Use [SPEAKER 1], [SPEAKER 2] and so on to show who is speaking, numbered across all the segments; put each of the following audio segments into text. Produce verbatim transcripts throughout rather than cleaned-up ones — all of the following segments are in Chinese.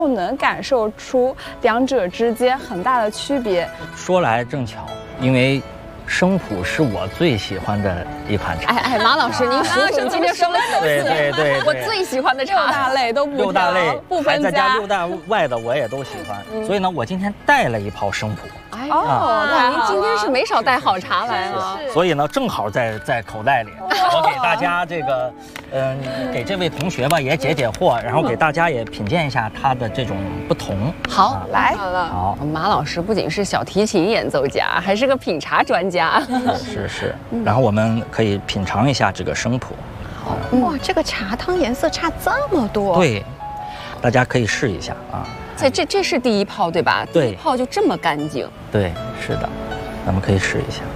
[SPEAKER 1] 能感受出两者之间很大的区别。
[SPEAKER 2] 说来正巧，因为生普是我最喜欢的一款茶。
[SPEAKER 3] 哎哎，马老师，您数数今天说了几次？
[SPEAKER 2] 对对对，
[SPEAKER 3] 我最喜欢的茶，
[SPEAKER 1] 六大类都不
[SPEAKER 2] 六大类
[SPEAKER 1] 不分
[SPEAKER 2] 家，再加
[SPEAKER 1] 家
[SPEAKER 2] 六大外的我也都喜欢。嗯、所以呢，我今天带了一泡生普。
[SPEAKER 3] 哎呦，那您今天是没少带好茶来啊！
[SPEAKER 2] 所以呢，正好在在口袋里，我给大家这个，嗯、呃，给这位同学吧也解解惑，然后给大家也品鉴一下它的这种不同。
[SPEAKER 3] 好，
[SPEAKER 2] 啊、
[SPEAKER 3] 来，
[SPEAKER 1] 好了，
[SPEAKER 2] 好，
[SPEAKER 3] 马老师不仅是小提琴演奏家，还是个品茶专家。
[SPEAKER 2] 是是，然后我们可以品尝一下这个生普。
[SPEAKER 3] 好，哇，这个茶汤颜色差这么多。
[SPEAKER 2] 对，大家可以试一下啊。
[SPEAKER 3] 这这这是第一泡对吧？
[SPEAKER 2] 对，
[SPEAKER 3] 第一泡就这么干净。
[SPEAKER 2] 对，是的，咱们可以试一下。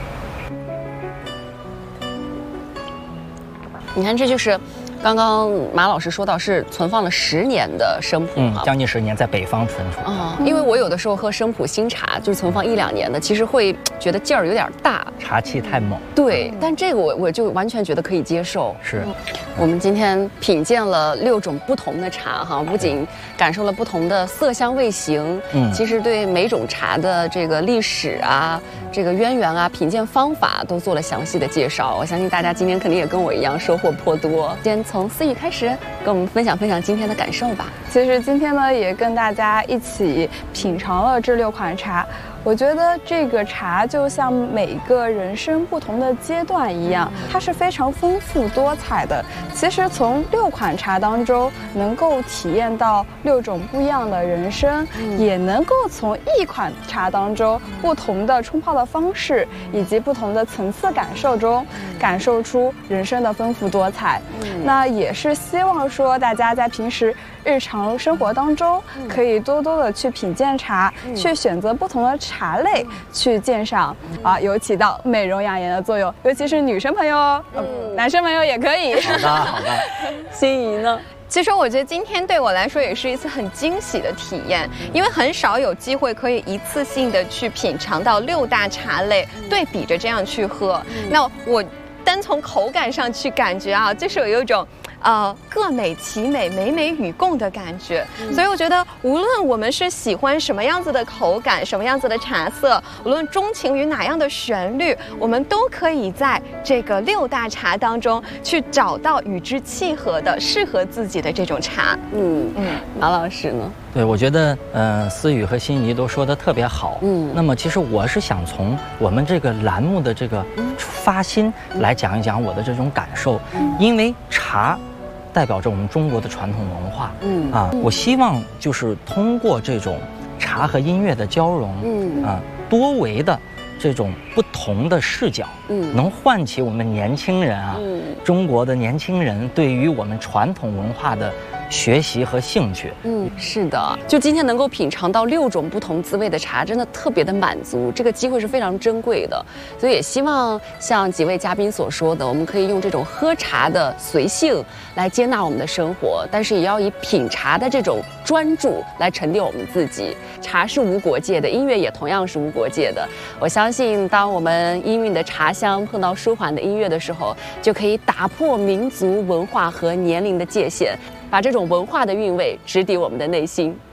[SPEAKER 3] 嗯，你看，这就是刚刚马老师说到是存放了十年的生普，
[SPEAKER 2] 嗯，将近十年，在北方存储。
[SPEAKER 3] 啊、嗯，因为我有的时候喝生普新茶，就是存放一两年的，其实会觉得劲儿有点大，
[SPEAKER 2] 茶气太猛。
[SPEAKER 3] 对，但这个我我就完全觉得可以接受。
[SPEAKER 2] 是，
[SPEAKER 3] 嗯、我们今天品鉴了六种不同的茶哈，不仅感受了不同的色香味形，嗯，其实对每种茶的这个历史啊、这个渊源啊、品鉴方法都做了详细的介绍。我相信大家今天肯定也跟我一样收获颇多。先从思雨开始，跟我们分享分享今天的感受吧。
[SPEAKER 1] 其实今天呢，也跟大家一起品尝了这六款茶。我觉得这个茶就像每个人生不同的阶段一样，它是非常丰富多彩的。其实从六款茶当中，能够体验到六种不一样的人生，嗯、也能够从一款茶当中不同的冲泡的方式以及不同的层次感受中，感受出人生的丰富多彩。嗯、那也是希望说大家在平时日常生活当中，可以多多的去品鉴茶，嗯、去选择不同的茶类去鉴赏啊，有起到美容养颜的作用，尤其是女生朋友哦，嗯、男生朋友也可以。
[SPEAKER 2] 好的，好的。
[SPEAKER 3] 心怡呢？
[SPEAKER 4] 其实我觉得今天对我来说也是一次很惊喜的体验，因为很少有机会可以一次性的去品尝到六大茶类，对比着这样去喝。那我单从口感上去感觉啊，就是有一种呃各美其美，美美与共的感觉。嗯、所以我觉得，无论我们是喜欢什么样子的口感，什么样子的茶色，无论钟情于哪样的旋律，我们都可以在这个六大茶当中去找到与之契合的、适合自己的这种茶。
[SPEAKER 3] 嗯嗯，马老师呢？
[SPEAKER 2] 对，我觉得，呃，思雨和心怡都说得特别好。嗯，那么其实我是想从我们这个栏目的这个发心来讲一讲我的这种感受，嗯、因为茶代表着我们中国的传统文化。嗯啊，我希望就是通过这种茶和音乐的交融，嗯啊，多维的这种不同的视角，嗯，能唤起我们年轻人啊，嗯，中国的年轻人对于我们传统文化的学习和兴趣。
[SPEAKER 3] 嗯，是的，就今天能够品尝到六种不同滋味的茶，真的特别的满足，这个机会是非常珍贵的。所以也希望像几位嘉宾所说的，我们可以用这种喝茶的随性来接纳我们的生活，但是也要以品茶的这种专注来沉淀我们自己。茶是无国界的，音乐也同样是无国界的。我相信，当我们氤氲的茶香碰到舒缓的音乐的时候，就可以打破民族文化和年龄的界限，把这种文化的韵味直抵我们的内心。